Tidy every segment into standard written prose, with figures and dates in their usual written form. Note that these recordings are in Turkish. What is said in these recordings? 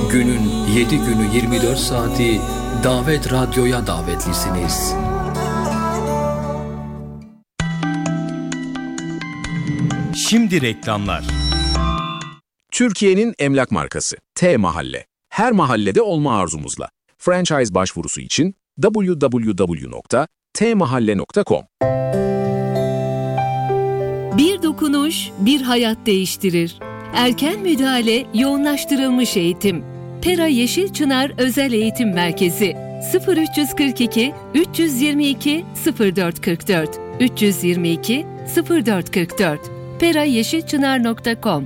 Günün 7 günü 24 saati Davet Radyo'ya davetlisiniz. Şimdi reklamlar. Türkiye'nin emlak markası T Mahalle. Her mahallede olma arzumuzla. Franchise başvurusu için www.tmahalle.com. Bir dokunuş, bir hayat değiştirir. Erken müdahale, yoğunlaştırılmış eğitim. Pera Yeşil Çınar Özel Eğitim Merkezi 0342 322 0444 322 0444 perayeşilçınar.com.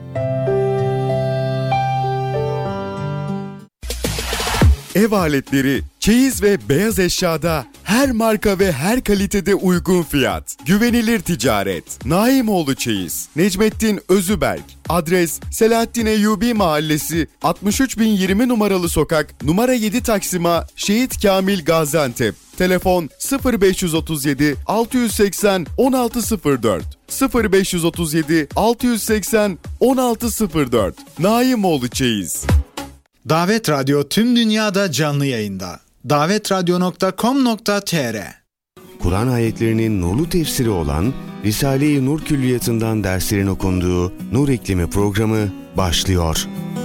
Ev aletleri, çeyiz ve beyaz eşyada her marka ve her kalitede uygun fiyat. Güvenilir ticaret. Naimoğlu Çeyiz. Necmettin Özüberk. Adres Selahattin Eyyubi Mahallesi 63020 numaralı sokak numara 7 Taksim'a Şehit Kamil Gaziantep. Telefon 0537 680 1604 0537 680 1604. Naimoğlu Çeyiz. Davet Radyo tüm dünyada canlı yayında. davetradyo.com.tr. Kur'an ayetlerinin nurlu tefsiri olan Risale-i Nur Külliyatı'ndan derslerin okunduğu Nur İklimi programı başlıyor.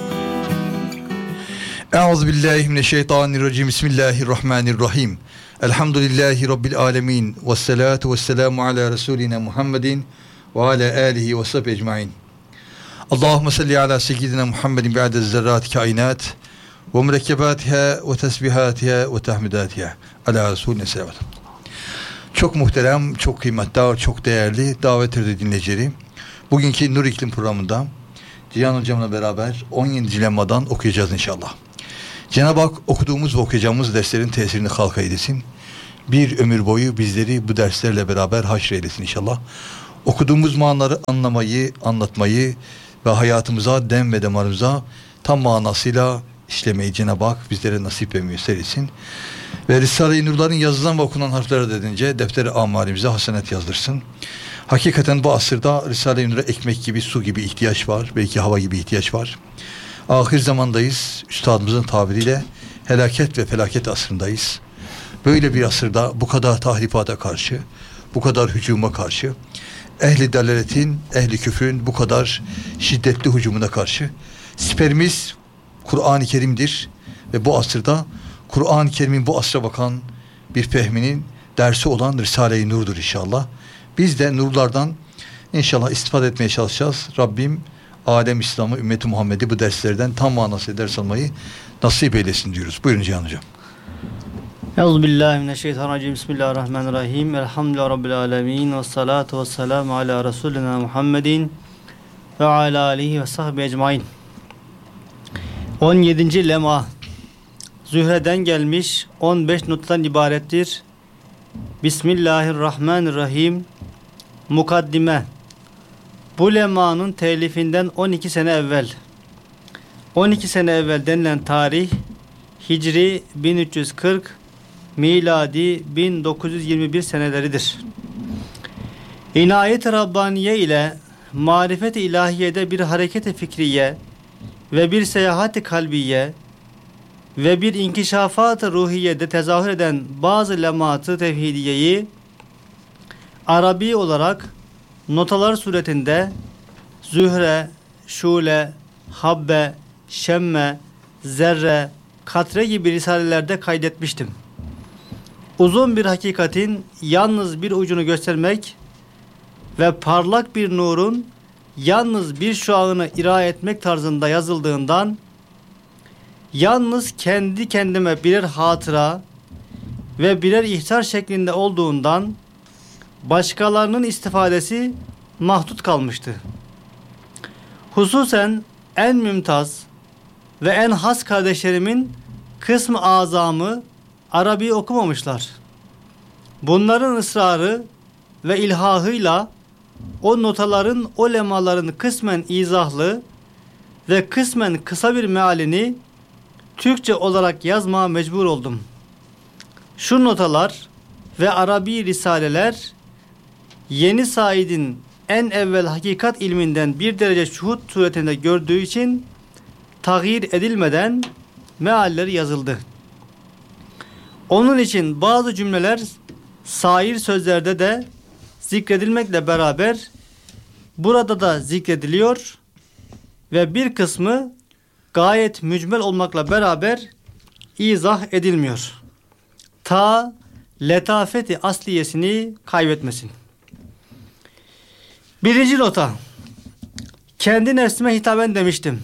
Euzubillahimineşşeytanirracim. Bismillahirrahmanirrahim. Elhamdülillahi Rabbil alemin. Vessalatu vesselamu ala Resulina Muhammedin ve ala alihi ve sahbihi ecmain. Allahümme salli ala seyyidina Muhammedin bi'aded zerrat kainat ve mürekkebatiha ve tesbihatiha ve tahmidatiha ala Resulüne selavat. Çok muhterem, çok kıymetli, çok değerli Davet Radyo dinleyicileri. Bugünkü Nur İklim programında Cihan Hocam'la beraber 17 dilemmadan okuyacağız inşallah. Cenab-ı Hak okuduğumuz ve okuyacağımız derslerin tesirini halka eylesin. Bir ömür boyu bizleri bu derslerle beraber haşreylesin inşallah. Okuduğumuz manaları anlamayı, anlatmayı ve hayatımıza, dem ve damarımıza tam manasıyla işlemeyi Cenab-ı Hak bizlere nasip ve müyesser etsin. Ve Risale-i Nur'ların yazılan ve okunan harfleri dedince defteri amalimize hasenet yazdırsın. Hakikaten bu asırda Risale-i Nur'a ekmek gibi, su gibi ihtiyaç var. Belki hava gibi ihtiyaç var. Ahir zamandayız. Üstadımızın tabiriyle helaket ve felaket asrındayız. Böyle bir asırda bu kadar tahrifata karşı, bu kadar hücuma karşı, ehli dalaletin, ehli küfrün bu kadar şiddetli hücumuna karşı siperimiz Kur'an-ı Kerim'dir ve bu asırda Kur'an-ı Kerim'in bu asra bakan bir fehminin dersi olan Risale-i Nur'dur inşallah. Biz de nurlardan inşallah istifade etmeye çalışacağız. Rabbim alem İslam'ı, ümmeti Muhammed'i bu derslerden tam manasıyla ders almayı nasip eylesin diyoruz. Buyurun Cihan Hocam. Euzubillahimineşşeytanirracim. Bismillahirrahmanirrahim. Elhamdülillahi Rabbil alemin. Vessalatu vesselamu ala Resulina Muhammedin ve ala alihi ve sahbihi ecmain. 17. lema Zühre'den gelmiş 15 nottan ibarettir. Bismillahirrahmanirrahim. Mukaddime. Bu lemanın telifinden 12 sene evvel. 12 sene evvel denilen tarih Hicri 1340, miladi 1921 seneleridir. İnayet-i Rabbaniye ile marifet-i ilahiyede bir hareket-i fikriye ve bir seyahat-i kalbiye ve bir inkişafat-ı ruhiyede tezahür eden bazı lemat-ı tevhidiyeyi Arabi olarak notalar suretinde zühre, şule, habbe, şemme, zerre, katre gibi risalelerde kaydetmiştim. Uzun bir hakikatin yalnız bir ucunu göstermek ve parlak bir nurun yalnız bir şuağını ira etmek tarzında yazıldığından, yalnız kendi kendime birer hatıra ve birer ihtar şeklinde olduğundan başkalarının istifadesi mahdut kalmıştı. Hususen en mümtaz ve en has kardeşlerimin kısmı azamı Arabi okumamışlar. Bunların ısrarı ve ilhahıyla o notaların, o lemaların kısmen izahlı ve kısmen kısa bir mealini Türkçe olarak yazmaya mecbur oldum. Şu notalar ve Arabi risaleler Yeni Said'in en evvel hakikat ilminden bir derece şuhud suretinde gördüğü için tağyir edilmeden mealleri yazıldı. Onun için bazı cümleler sair sözlerde de zikredilmekle beraber burada da zikrediliyor ve bir kısmı gayet mücmel olmakla beraber izah edilmiyor. Ta letafeti asliyesini kaybetmesin. Birinci nota. Kendi nefsime hitaben demiştim.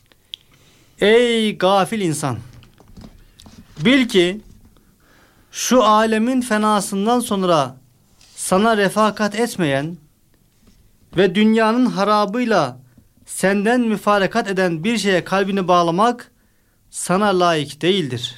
Ey gafil insan! Bil ki şu alemin fenasından sonra sana refakat etmeyen ve dünyanın harabıyla senden müfarekat eden bir şeye kalbini bağlamak sana layık değildir.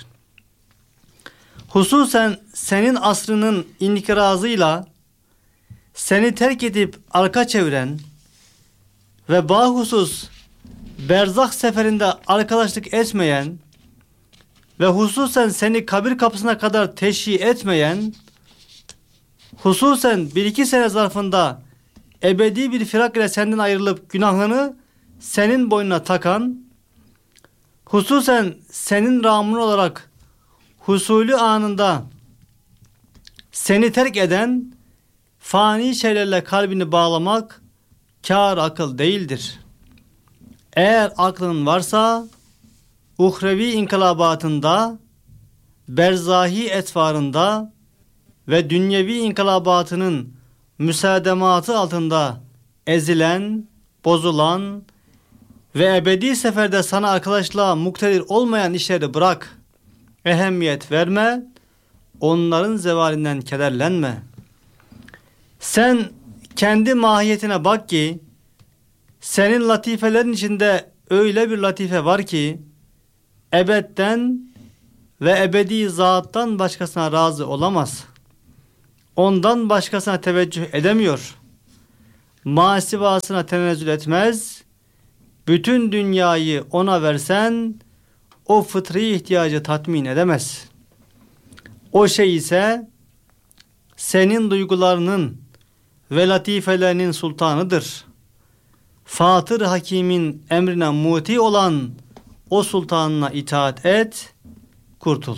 Hususen senin asrının inkirazıyla seni terk edip arka çeviren ve bahusus berzah seferinde arkadaşlık etmeyen ve hususen seni kabir kapısına kadar teşhi etmeyen, hususen 1-2 sene zarfında ebedi bir firak ile senden ayrılıp günahını senin boynuna takan, hususen senin rağmun olarak husulü anında seni terk eden fani şeylerle kalbini bağlamak kâr akıl değildir. Eğer aklın varsa uhrevi inkılabatında, berzahi etvarında ve dünyevi inkılabatının müsadematı altında ezilen, bozulan ve ebedi seferde sana arkadaşlığa muktedir olmayan işleri bırak. Ehemmiyet verme, onların zevalinden kederlenme. Sen kendi mahiyetine bak ki, senin latifelerin içinde öyle bir latife var ki, ebedden ve ebedi zattan başkasına razı olamaz. Ondan başkasına teveccüh edemiyor. Masivasına tenezzül etmez. Bütün dünyayı ona versen, o fıtri ihtiyacı tatmin edemez. O şey ise, senin duygularının ve latifelerinin sultanıdır. Fatır Hakim'in emrine muti olan o sultanına itaat et, kurtul.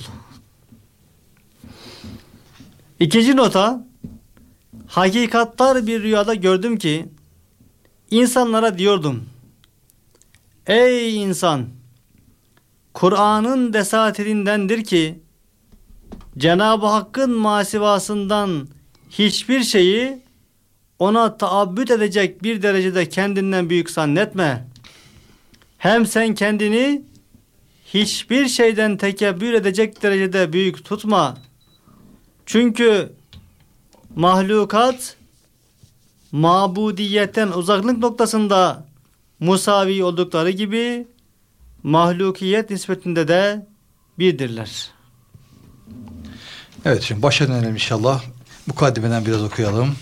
İkinci nota, hakikattar bir rüyada gördüm ki, insanlara diyordum, ey insan, Kur'an'ın desatirindendir ki, Cenab-ı Hakk'ın masivasından hiçbir şeyi ona taabbüt edecek bir derecede kendinden büyük zannetme. Hem sen kendini hiçbir şeyden tekebbür edecek derecede büyük tutma. Çünkü mahlukat mabudiyetten uzaklık noktasında musavi oldukları gibi mahlukiyet nispetinde de birdirler. Evet, şimdi başa dönelim inşallah. Mukaddimeden biraz okuyalım.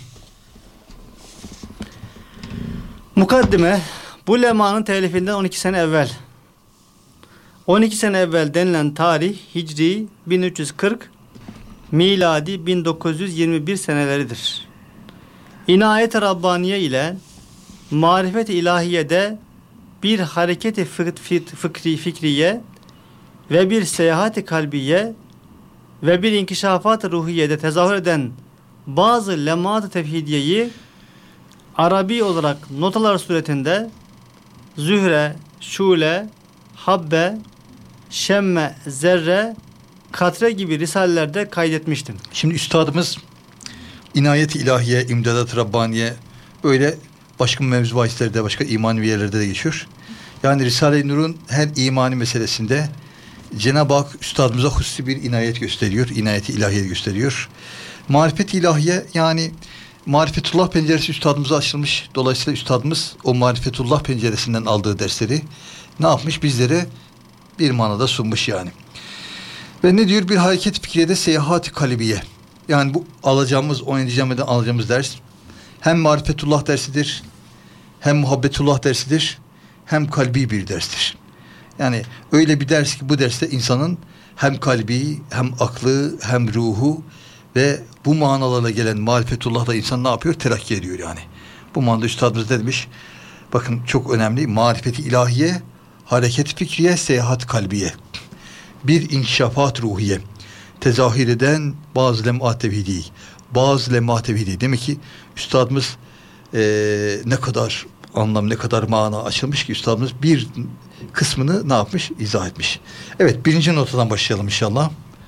Mukaddime bu lemanın telifinden 12 sene evvel. 12 sene evvel denilen tarih Hicri 1340, miladi 1921 seneleridir. İnayet-i Rabbaniye ile marifet-i ilahiyede bir hareket-i fikriye ve bir seyahat-i kalbiye ve bir inkişafat-ı ruhiyede tezahür eden bazı lemat-ı tevhidiyeyi Arabi olarak notalar suretinde Zühre, Şule, Habbe, Şemme, Zerre, Katre gibi risalelerde kaydetmiştim. Şimdi üstadımız İnayet-i İlahiye, İmdadat-ı Rabbaniye böyle başka mevzu bahislerde, başka imani yerlerde de geçiyor. Yani Risale-i Nur'un her imani meselesinde Cenab-ı Hak üstadımıza hususi bir inayet gösteriyor. İnayet-i İlahiye gösteriyor. Marifet-i İlahiye, yani Marifetullah penceresi üstadımıza açılmış. Dolayısıyla üstadımız o Marifetullah penceresinden aldığı dersleri ne yapmış? Bizlere bir manada sunmuş yani. Ve ne diyor? Bir hareket fikriyede seyahat-i kalbiye. Yani bu alacağımız, 17 camiden alacağımız ders hem Marifetullah dersidir, hem Muhabbetullah dersidir, hem kalbi bir derstir. Yani öyle bir ders ki bu derste insanın hem kalbi, hem aklı, hem ruhu ve bu manalarla gelen marifetullah'la insan ne yapıyor? Terakki ediyor yani. Bu manada üstadımız ne demiş? Bakın çok önemli. Marifeti ilahiye, hareket fikriye, seyahat kalbiye. bir inkişafat ruhiye tezahür eden bazı lem'at tevhidi, bazı lem'at tevhidi. Demek ki üstadımız ne kadar anlam, ne kadar mana açılmış ki üstadımız bir kısmını ne yapmış? İzah etmiş. Evet, birinci notadan başlayalım inşallah.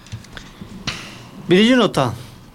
Birinci nota.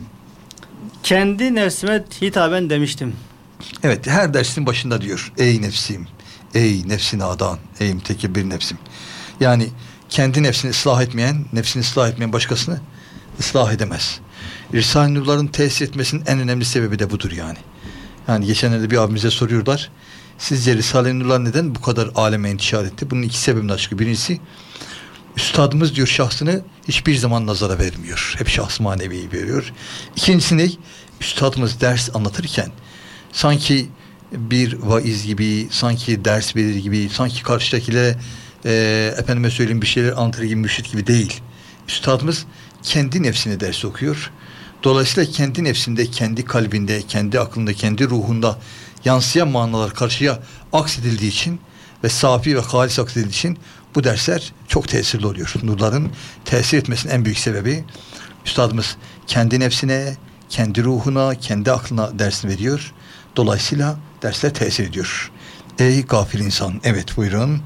Kendi nefsime hitaben demiştim. Evet, her dersin başında diyor. Ey nefsim, ey nefsin adan, ey mütekebbir nefsim. Yani kendi nefsini ıslah etmeyen başkasını ıslah edemez. Risale-i Nur'ların tesir etmesinin en önemli sebebi de budur yani. Yani geçenlerde bir abimize soruyorlar. Sizce Risale-i Nur'lar neden bu kadar aleme intişar etti? Bunun iki sebebini açıklıyor. Birincisi, üstadımız diyor şahsını hiçbir zaman nazara vermiyor. Hep şahs maneviyi veriyor. İkincisi ne? Üstadımız ders anlatırken sanki bir vaiz gibi, sanki ders verir gibi, sanki karşıdakilere efendime söyleyeyim bir şeyler anlatır gibi, mürşit gibi değil. Üstadımız kendi nefsine ders okuyor. Dolayısıyla kendi nefsinde, kendi kalbinde, kendi aklında, kendi ruhunda yansıyan manalar karşıya aksedildiği için ve safi ve halis aksedildiği için bu dersler çok tesirli oluyor. Nurların tesir etmesinin en büyük sebebi üstadımız kendi nefsine, kendi ruhuna, kendi aklına dersini veriyor. Dolayısıyla dersler tesir ediyor. Ey gafil insan. Evet, buyurun.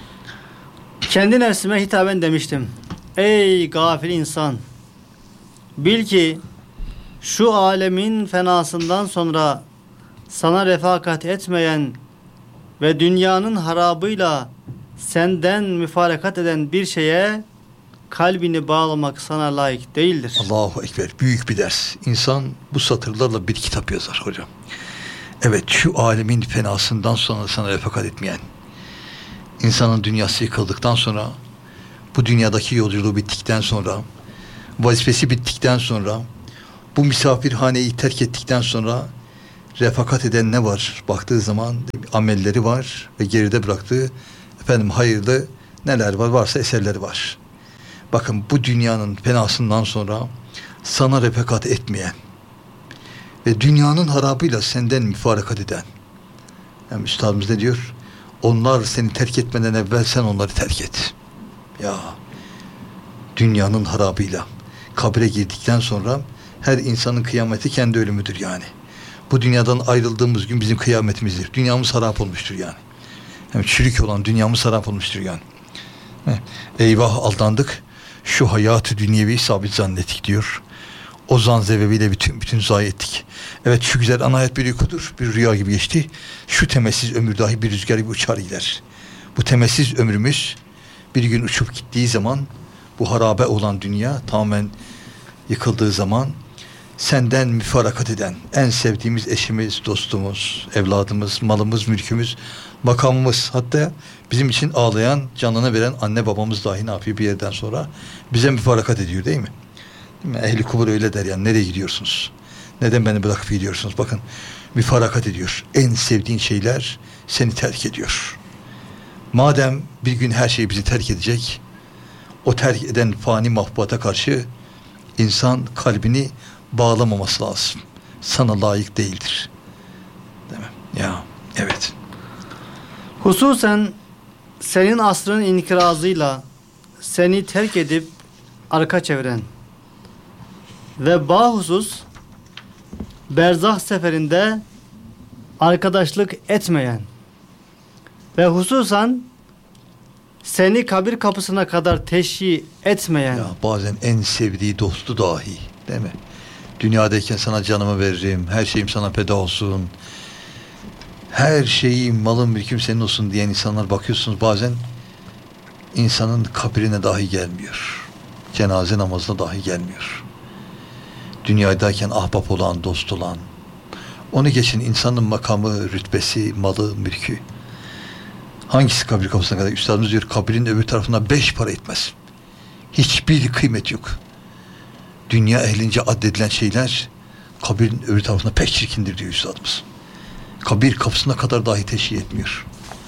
Kendi nefsime hitaben demiştim. Ey gafil insan. Bil ki şu alemin fenasından sonra sana refakat etmeyen ve dünyanın harabıyla senden müfarakat eden bir şeye kalbini bağlamak sana layık değildir. Allahu Ekber. Büyük bir ders. İnsan bu satırlarla bir kitap yazar hocam. Evet, şu alemin fenasından sonra sana refakat etmeyen, insanın dünyası yıkıldıktan sonra, bu dünyadaki yolculuğu bittikten sonra, vazifesi bittikten sonra, bu misafirhaneyi terk ettikten sonra refakat eden ne var? Baktığı zaman amelleri var ve geride bıraktığı hayırlı neler var? Varsa eserleri var. Bakın, bu dünyanın fenasından sonra sana refakat etmeyen ve dünyanın harabıyla senden müfarakat eden, yani üstadımız ne diyor? Onlar seni terk etmeden evvel sen onları terk et. Ya, dünyanın harabıyla kabre girdikten sonra her insanın kıyameti kendi ölümüdür yani. Bu dünyadan ayrıldığımız gün bizim kıyametimizdir. Dünyamız harap olmuştur yani. Yani çürük olan dünyamız harap olmuştur yani. Eyvah, aldandık. Şu hayatı dünyevi sabit zannettik diyor. O zan sebebiyle bütün zayi ettik. Evet, şu güzel ana hayat bir uykudur. Bir rüya gibi geçti. Şu temessiz ömür dahi bir rüzgar gibi uçar gider. Bu temessiz ömrümüz bir gün uçup gittiği zaman, bu harabe olan dünya tamamen yıkıldığı zaman, senden müfarakat eden en sevdiğimiz eşimiz, dostumuz, evladımız, malımız, mülkümüz, makamımız, hatta bizim için ağlayan, canını veren anne babamız dahi ne yapıyor bir yerden sonra? Bize müfarakat ediyor, değil mi? Değil mi? Ehli kubur öyle der yani. Nereye gidiyorsunuz? Neden beni bırakıp gidiyorsunuz? Bakın, müfarakat ediyor. En sevdiğin şeyler seni terk ediyor. Madem bir gün her şey bizi terk edecek, o terk eden fani mahbubata karşı insan kalbini bağlamaması lazım. Sana layık değildir. Değil mi? Ya, evet. Hususen senin asrın inkirazıyla seni terk edip arka çeviren ve bahusus berzah seferinde arkadaşlık etmeyen ve hususan seni kabir kapısına kadar teşhi etmeyen. Ya, bazen en sevdiği dostu dahi, değil mi? Dünyadayken sana canımı veririm, her şeyim sana feda olsun, her şeyim, malım, mülküm senin olsun diyen insanlar, bakıyorsunuz bazen insanın kabrine dahi gelmiyor. Cenaze namazına dahi gelmiyor. Dünyadayken ahbap olan, dost olan, onu geçin, insanın makamı, rütbesi, malı, mülkü. Hangisi kabir kapısına kadar? Üstadımız diyor, kabrin öbür tarafına 5 para etmez. Hiçbir kıymet yok. Dünya ehlince addedilen şeyler kabirin öbür tarafına pek çirkindir diyor üstadımız. Kabir kapısına kadar dahi teşhir etmiyor.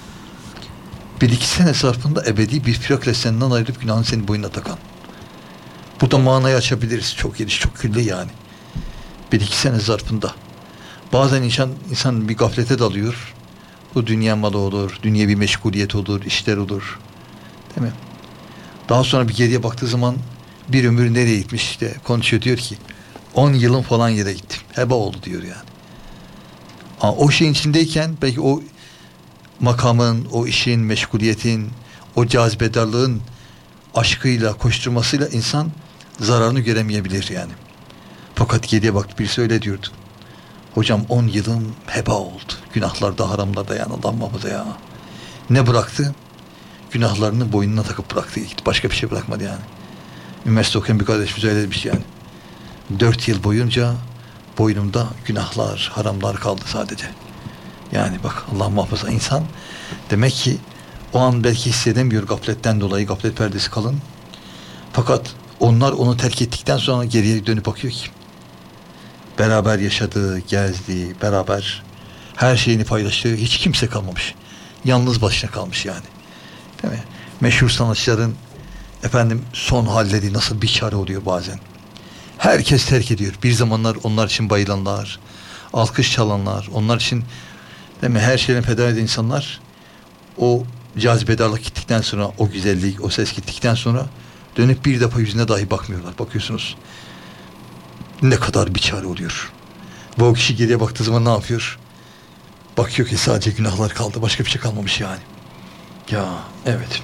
1-2 sene zarfında ebedi bir firakla senden ayrılıp günahını senin boynuna takan. Burada manayı açabiliriz. Çok geniş, çok külli yani. 1-2 sene zarfında. Bazen insan bir gaflete dalıyor. Bu dünya malı olur, dünyevi meşguliyet olur, işler olur. Değil mi? Daha sonra bir geriye baktığı zaman bir ömür nereye gitmiş işte konuşuyor, diyor ki 10 yılın falan yere gittim. Heba oldu diyor yani. O şeyin içindeyken belki o makamın, o işin, meşguliyetin, o cazibedarlığın aşkıyla, koşturmasıyla insan zararını göremeyebilir yani. Fakat geriye baktı, birisi öyle diyordu. Hocam 10 yılım heba oldu. Günahlarda, haramlarda yani, Allah muhafaza ya. Ne bıraktı? Günahlarını boynuna takıp bıraktı. Başka bir şey bırakmadı yani. Üniversite okuyan bir kardeşimiz öyle demiş yani. 4 yıl boyunca boynumda günahlar, haramlar kaldı sadece. Yani bak, Allah muhafaza, insan demek ki o an belki hissedemiyor gafletten dolayı, gaflet perdesi kalın. Fakat onlar onu terk ettikten sonra geriye dönüp bakıyor ki beraber yaşadığı, gezdiği, beraber her şeyini paylaştığı hiç kimse kalmamış. Yalnız başına kalmış yani. Değil mi? Meşhur sanatçıların son halleri nasıl bir çare oluyor bazen. Herkes terk ediyor. Bir zamanlar onlar için bayılanlar, alkış çalanlar, onlar için değil mi, her şeyini feda eden insanlar, o cazibedarlık gittikten sonra, o güzellik, o ses gittikten sonra dönüp bir defa yüzüne dahi bakmıyorlar. Bakıyorsunuz ne kadar bir çare oluyor. Ve o kişi geriye baktığı zaman ne yapıyor? Bakıyor ki sadece günahlar kaldı. Başka bir şey kalmamış yani. Ya evet.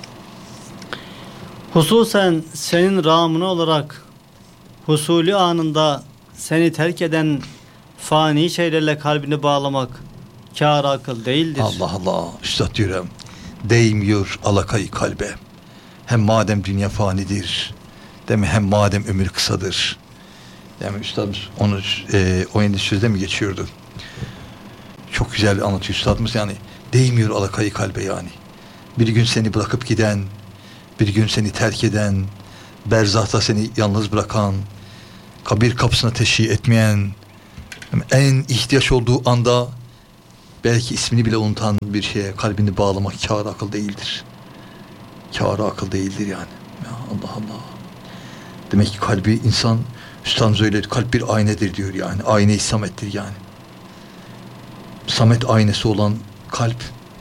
Hususen senin rağmına olarak husulü anında seni terk eden fani şeylerle kalbini bağlamak kâr akıl değildir. Allah Allah. Üstad diyorum, değmiyor alakayı kalbe. Hem madem dünya fanidir, değil mi? Hem madem ömür kısadır. Yani üstadımız onu 17 sözde mi geçiyordu? Çok güzel anlatıyor üstadımız yani. Değmiyor alakayı kalbe yani. Bir gün seni bırakıp giden, bir gün seni terk eden, berzahta seni yalnız bırakan, kabir kapısına teşhi etmeyen, en ihtiyaç olduğu anda belki ismini bile unutan bir şeye kalbini bağlamak kâr akıl değildir. Kâr akıl değildir yani. Ya Allah Allah. Demek ki kalbi insan, üstadımız öyle, kalp bir aynedir diyor yani. Ayne-i samettir yani. Samet aynesi olan kalp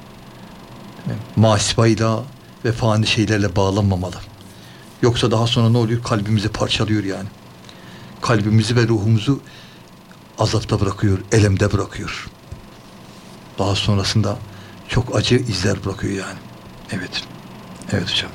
masbayla ve fani şeylerle bağlanmamalı. Yoksa daha sonra ne oluyor? Kalbimizi parçalıyor yani. Kalbimizi ve ruhumuzu azapta bırakıyor, elemde bırakıyor. Daha sonrasında çok acı izler bırakıyor yani. Evet. Evet hocam.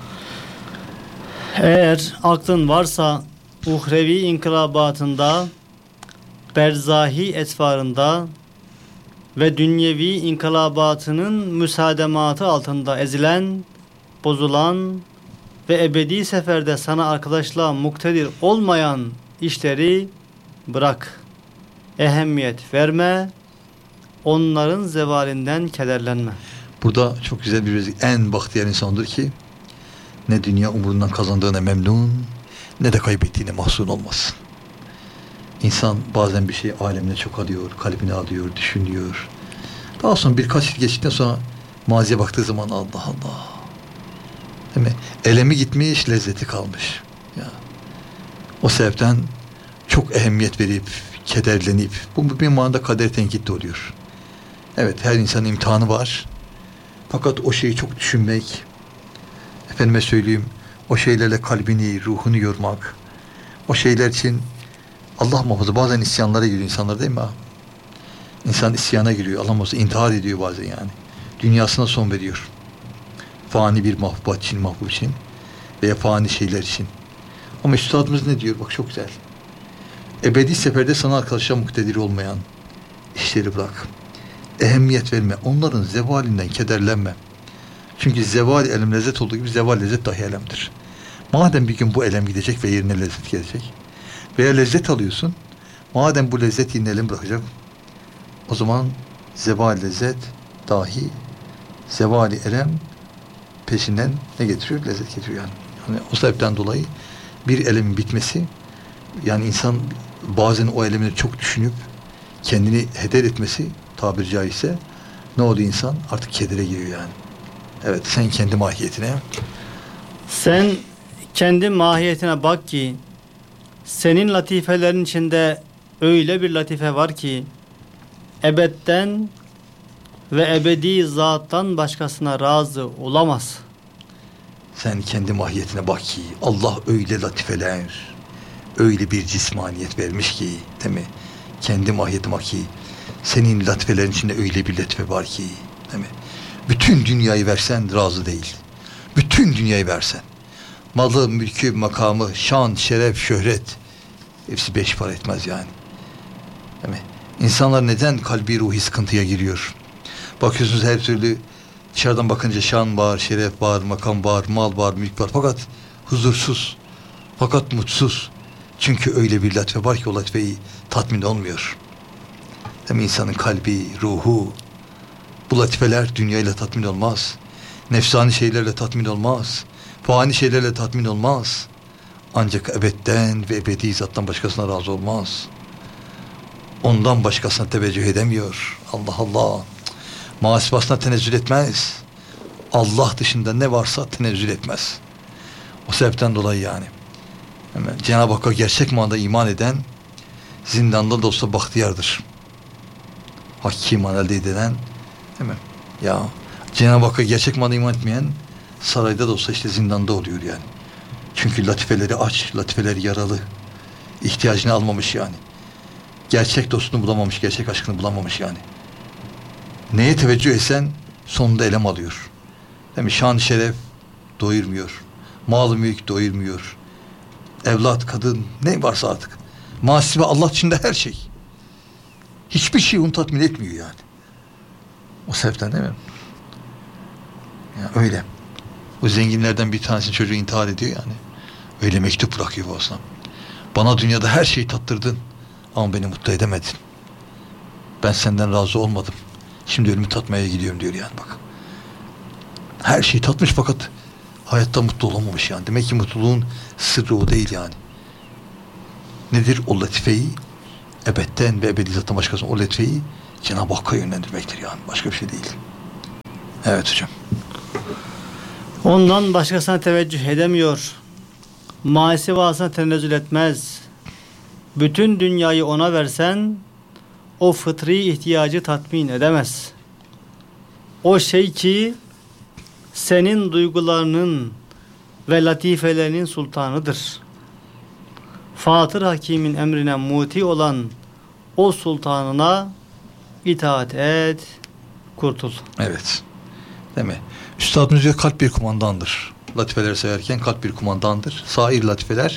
Eğer aklın varsa uhrevi inkılabatında, berzahi etvarında ve dünyevi inkılabatının müsaadematı altında ezilen, bozulan ve ebedi seferde sana arkadaşlığa muktedir olmayan işleri bırak. Ehemmiyet verme. Onların zevalinden kederlenme. Burada çok güzel bir en bahtiyar insandır ki ne dünya umurundan kazandığına memnun, ne de kaybettiğine mahzun olmasın. İnsan bazen bir şey alemine çok alıyor, kalbine alıyor, düşünüyor. Daha sonra birkaç yıl geçtikten sonra maziye baktığı zaman Allah Allah. Değil mi? Elemi gitmiş, lezzeti kalmış. Ya. O sebepten çok ehemmiyet verip, kederlenip, bu bir manada kader tenkit de oluyor. Evet, her insanın imtihanı var. Fakat o şeyi çok düşünmek, efendime söyleyeyim, o şeylerle kalbini, ruhunu yormak, o şeyler için Allah muhafaza bazen isyanlara giriyor insanlar, değil mi? İnsan isyana giriyor, Allah muhafaza intihar ediyor bazen yani. Dünyasına son veriyor. Fani bir mahbubat için, mahbub için veya fani şeyler için. Ama üstadımız ne diyor? Bak çok güzel. Ebedi seferde sana arkadaşlar muktedir olmayan işleri bırak. Ehemmiyet verme. Onların zevalinden kederlenme. Çünkü zeval elem lezzet olduğu gibi zeval lezzet dahi elemdir. Madem bir gün bu elem gidecek ve yerine lezzet gelecek veya lezzet alıyorsun, madem bu lezzet yerine elem bırakacak, o zaman zeval lezzet dahi zevali elem peşinden ne getiriyor? Lezzet getiriyor yani. Yani o sebepten dolayı bir elemin bitmesi, yani insan bazen o elemini çok düşünüp kendini heder etmesi, tabiri caizse ne oldu, insan artık kedere giriyor yani. Evet, sen kendi mahiyetine. Sen kendi mahiyetine bak ki senin latifelerin içinde öyle bir latife var ki ebedden ve ebedi zattan başkasına razı olamaz. Sen kendi mahiyetine bak ki Allah öyle latifeler, öyle bir cismaniyet vermiş ki, değil mi? Kendi mahiyetine bak ki senin latifelerin içinde öyle bir latife var ki, değil mi? Bütün dünyayı versen razı değil. Bütün dünyayı versen. Malı, mülkü, makamı, şan, şeref, şöhret hepsi beş para etmez yani. Değil mi? İnsanlar neden kalbi ruhi sıkıntıya giriyor? Bakıyorsunuz her türlü dışarıdan bakınca şan var, şeref var, makam var, mal var, mülk var. Fakat huzursuz, fakat mutsuz. Çünkü öyle bir latife var ki o latifeyi tatmin olmuyor. Değil mi? İnsanın kalbi, ruhu, bu latifeler dünyayla tatmin olmaz. Nefsani şeylerle tatmin olmaz. Fani şeylerle tatmin olmaz. Ancak ebedden ve ebedi zattan başkasına razı olmaz. Ondan başkasına teveccüh edemiyor. Allah Allah. Muhasebasına tenezzül etmez. Allah dışında ne varsa tenezzül etmez. O sebepten dolayı yani. Cenab-ı Hakk'a gerçek manada iman eden zindanda da olsa bahtiyardır. Hakiki iman elde edilen, değil mi? Ya Cenab-ı Hakk'a gerçek manada iman etmeyen sarayda da olsa işte zindanda oluyor yani. Çünkü latifeleri aç, latifeleri yaralı. İhtiyacını almamış yani. Gerçek dostunu bulamamış, gerçek aşkını bulamamış yani. Neye teveccüh etsen sonunda elem alıyor. Değil mi? Şan, şeref doyurmuyor. Mal, mülk doyurmuyor. Evlat, kadın, ne varsa artık. Muhasebe Allah içinde her şey. Hiçbir şey onu tatmin etmiyor yani. O sebepten değil mi? Yani öyle. O zenginlerden bir tanesinin çocuğu intihar ediyor yani. Öyle mektup bırakıyor bu aslan. Bana dünyada her şeyi tattırdın ama beni mutlu edemedin. Ben senden razı olmadım. Şimdi ölümü tatmaya gidiyorum diyor yani bak. Her şeyi tatmış fakat hayatta mutlu olamamış yani. Demek ki mutluluğun sırrı o değil yani. Nedir? O latifeyi ebedden ve ebedi zattan başkasına o latifeyi Cenab-ı Hakk'a yönlendirmektir yani. Başka bir şey değil. Evet hocam. Ondan başkasına teveccüh edemiyor. Muhasebasına tenezzül etmez. Bütün dünyayı ona versen o fıtri ihtiyacı tatmin edemez. O şey ki senin duygularının ve latifelerinin sultanıdır. Fatır Hakim'in emrine muti olan o sultanına itaat et, kurtul. Evet. Değil mi? Üstadımız diyor kalp bir kumandandır. Latifeleri severken kalp bir kumandandır. Sair latifeler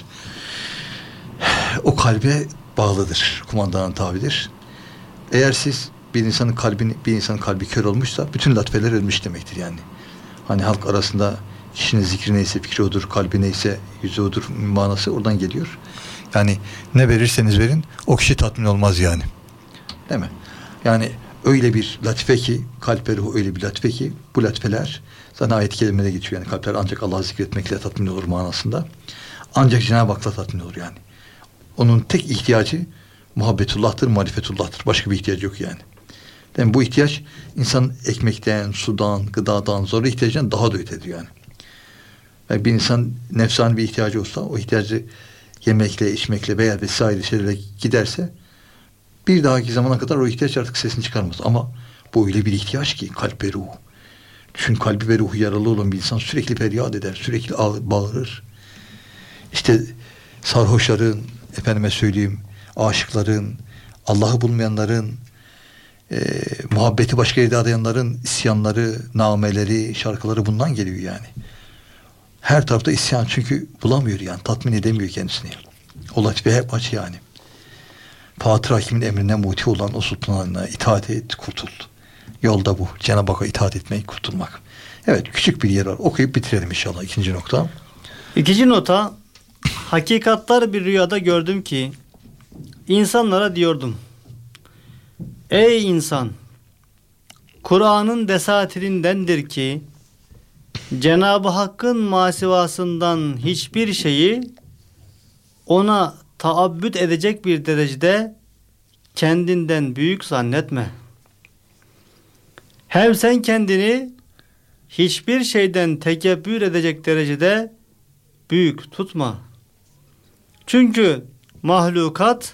o kalbe bağlıdır. Kumandanın tabidir. Eğer siz bir insanın kalbi kör olmuşsa bütün latifeler ölmüş demektir yani. Hani halk arasında kişinin zikri neyse fikri odur, kalbi neyse yüzü odur manası oradan geliyor. Yani ne verirseniz verin o kişi tatmin olmaz yani. Değil mi? Yani öyle bir latife ki kalp ve ruh öyle bir latife ki bu latifeler zaten ayet-i kerimede geçiyor yani kalpler ancak Allah'ı zikretmekle tatmin olur manasında. Ancak Cenab-ı Hak'la tatmin olur yani. Onun tek ihtiyacı muhabbetullah'tır, marifetullah'tır. Başka bir ihtiyacı yok yani. Yani bu ihtiyaç insan ekmekten, sudan, gıdadan, zorlu ihtiyacından daha da ötedir yani. Yani bir insan nefsani bir ihtiyacı olsa o ihtiyacı yemekle, içmekle veya vesaire şeylerle giderse bir dahaki zamana kadar o ihtiyaç artık sesini çıkarmaz. Ama bu öyle bir ihtiyaç ki kalp ve ruh. Düşün kalbi ve ruhu yaralı olan bir insan sürekli feryat eder, sürekli bağırır. İşte sarhoşların, efendime söyleyeyim, aşıkların, Allah'ı bulmayanların, muhabbeti başka yerde arayanların isyanları, nameleri, şarkıları bundan geliyor yani. Her tarafta isyan çünkü bulamıyor yani, tatmin edemiyor kendisini. O latife hep aç yani. Fatır Hakim'in emrine muti olan o sultanına itaat et, kurtul. Yolda bu. Cenab-ı Hakk'a itaat etmek, kurtulmak. Evet, küçük bir yer var. Okuyup bitirelim inşallah. İkinci nokta. İkinci nota. Hakikatlar bir rüyada gördüm ki insanlara diyordum. Ey insan! Kur'an'ın desatirindendir ki Cenab-ı Hakk'ın masivasından hiçbir şeyi ona taabbüt edecek bir derecede kendinden büyük zannetme. Hem sen kendini hiçbir şeyden tekebbür edecek derecede büyük tutma. Çünkü mahlukat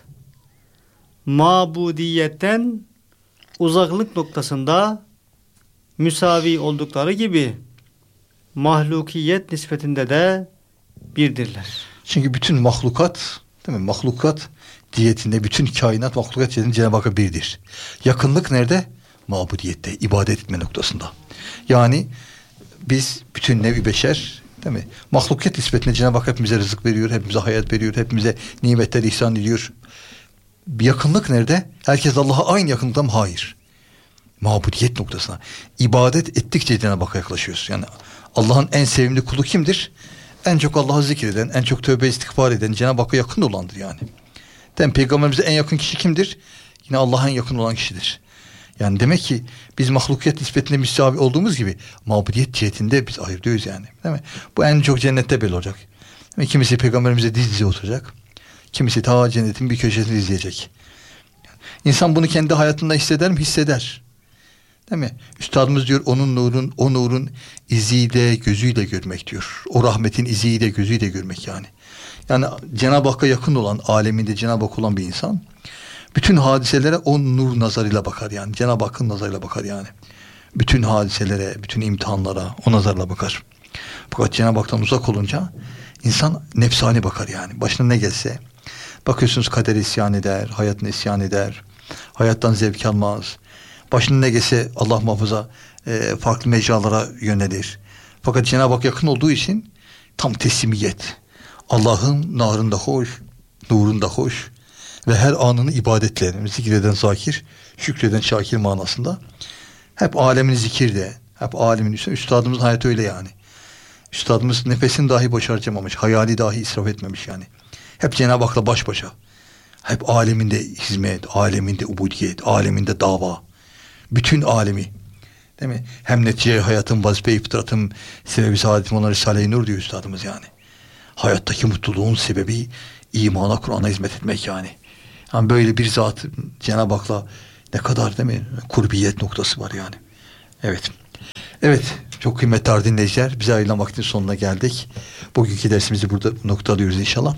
mabudiyetten uzaklık noktasında müsavi oldukları gibi mahlukiyet nispetinde de birdirler. Çünkü bütün mahlukat, değil mi? Mahlukat cihetinde, bütün kainat mahlukat cihetinde Cenab-ı Hakk'a birdir. Yakınlık nerede? Mabudiyette, ibadet etme noktasında. Yani biz bütün nevi beşer, değil mi? Mahlukiyet nispetinde Cenab-ı Hak hepimize rızık veriyor, hepimize hayat veriyor, hepimize nimetler ihsan ediyor. Bir yakınlık nerede? Herkes Allah'a aynı yakınlıkta mı? Hayır. Mabudiyet noktasına. İbadet ettikçe Cenab-ı Hakk'a yaklaşıyoruz. Yani Allah'ın en sevimli kulu kimdir? En çok Allah'ı zikreden, en çok tövbe istiğfar eden, Cenab-ı Hakk'a yakın olandır yani. Peygamberimize en yakın kişi kimdir? Yine Allah'a en yakın olan kişidir. Yani demek ki biz mahlukiyet nispetinde müsavi olduğumuz gibi mabudiyet cihetinde biz ayırıyoruz yani. Değil mi? Bu en çok cennette belli olacak. Yani kimisi peygamberimize diz dize oturacak. Kimisi ta cennetin bir köşesini izleyecek. Yani İnsan bunu kendi hayatında hisseder mi? Hisseder. Değil mi? Üstadımız diyor o nurun iziyle gözüyle görmek diyor. O rahmetin iziyle gözüyle görmek yani. Yani Cenab-ı Hakk'a yakın olan, aleminde Cenab-ı Hak olan bir insan bütün hadiselere o nur nazarıyla bakar yani. Cenab-ı Hakk'ın nazarıyla bakar yani. Bütün hadiselere, bütün imtihanlara o nazarla bakar. Fakat Cenab-ı Hak'tan uzak olunca insan nefsani bakar yani. Başına ne gelse bakıyorsunuz kader isyan eder, hayatına isyan eder, hayattan zevk almaz. Başına ne gelse Allah muhafaza farklı mecralara yönelir. Fakat Cenab-ı Hak yakın olduğu için tam teslimiyet. Allah'ın narında hoş, nurunda hoş ve her anını ibadetle zikreden zakir, şükreden şakir manasında. Hep alemin zikirde, hep alemin üstüne. Üstadımızın hayatı öyle yani. Üstadımız nefesini dahi boş harcamamış, hayali dahi israf etmemiş yani. Hep Cenab-ı Hak'la baş başa. Hep aleminde hizmet, aleminde ubudiyet, aleminde dava. Bütün alemi. Değil mi? Hem netice hayatım, vazife-i fıtratım, sebebi saadetim olan Risale-i Nur diyor üstadımız yani. Hayattaki mutluluğun sebebi imana, Kur'an'a hizmet etmek yani. Yani böyle bir zat Cenab-ı Hak'la ne kadar değil mi? Kurbiyet noktası var yani. Evet. Evet. Çok kıymetli dinleyiciler. Bize ayrılan vaktin sonuna geldik. Bugünkü dersimizi burada noktalıyoruz inşallah.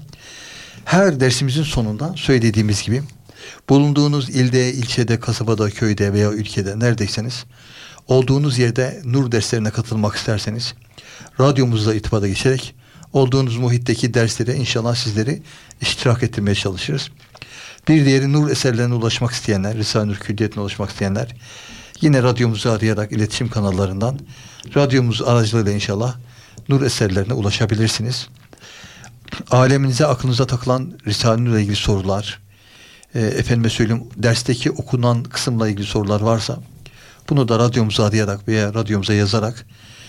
Her dersimizin sonunda söylediğimiz gibi bulunduğunuz ilde, ilçede, kasabada, köyde veya ülkede neredeyseniz olduğunuz yerde nur derslerine katılmak isterseniz radyomuzla irtibata geçerek olduğunuz muhitteki derslere inşallah sizleri iştirak ettirmeye çalışırız. Bir diğeri nur eserlerine ulaşmak isteyenler, Risale-i Nur Külliyetine ulaşmak isteyenler yine radyomuzu arayarak iletişim kanallarından radyomuz aracılığıyla inşallah nur eserlerine ulaşabilirsiniz. Aleminize, aklınıza takılan Risale-i Nur'la ilgili sorular, efendime söyleyeyim dersteki okunan kısımla ilgili sorular varsa bunu da radyomuza arayarak veya radyomuza yazarak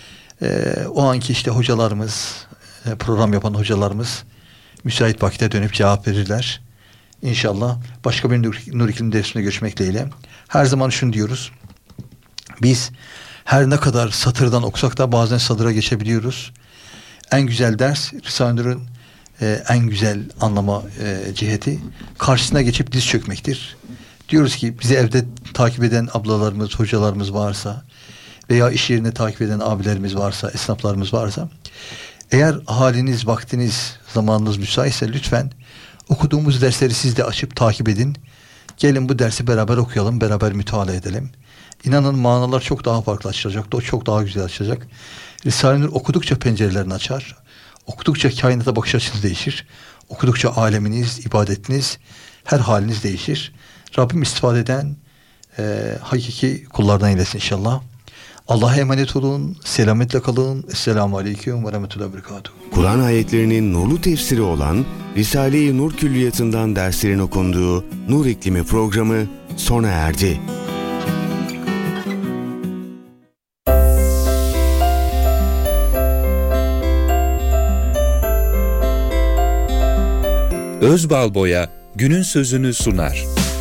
o anki işte hocalarımız, program yapan hocalarımız müsait vakitte dönüp cevap verirler. İnşallah başka bir Nur İklim dersinde görüşmek dileğiyle. Her zaman şunu diyoruz. Biz her ne kadar satırdan okusak da bazen sadıra geçebiliyoruz. En güzel ders Risale-i Nur'un en güzel anlama ciheti karşısına geçip diz çökmektir. Diyoruz ki bizi evde takip eden ablalarımız, hocalarımız varsa veya iş yerinde takip eden abilerimiz varsa, esnaflarımız varsa eğer haliniz, vaktiniz, zamanınız müsaitse lütfen okuduğumuz dersleri siz de açıp takip edin. Gelin bu dersi beraber okuyalım, beraber müteala edelim. İnanın manalar çok daha farklı açılacak, çok daha güzel açılacak. Risale-i Nur okudukça pencerelerini açar. Okudukça kainata bakış açınız değişir. Okudukça aleminiz, ibadetiniz, her haliniz değişir. Rabbim istifade eden hakiki kullardan eylesin inşallah. Allah'a emanet olun, selametle kalın. Esselamu Aleyküm ve Rahmetullahi ve Berekatuhu. Kur'an ayetlerinin nurlu tefsiri olan Risale-i Nur Külliyatından derslerin okunduğu Nur İklimi programı sona erdi. Özbalboya günün sözünü sunar.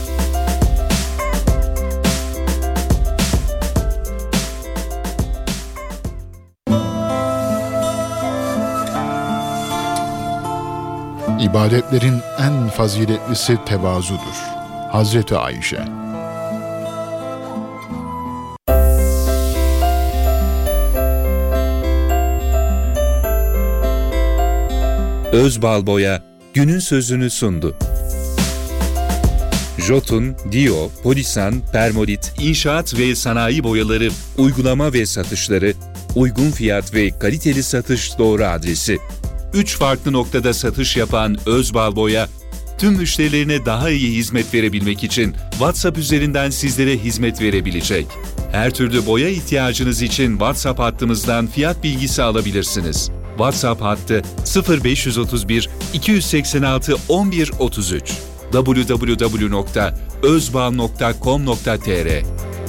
İbadetlerin en faziletlisi tevazudur. Hazreti Ayşe. Özbalboya günün sözünü sundu. Jotun, Dio, Polisan, Permolit, İnşaat ve Sanayi Boyaları, uygulama ve satışları Uygun fiyat ve kaliteli satış doğru adresi. 3 farklı noktada satış yapan Özbalboya, tüm müşterilerine daha iyi hizmet verebilmek için WhatsApp üzerinden sizlere hizmet verebilecek. Her türlü boya ihtiyacınız için WhatsApp hattımızdan fiyat bilgisi alabilirsiniz. WhatsApp hattı 0531 286 11 33 www.özbal.com.tr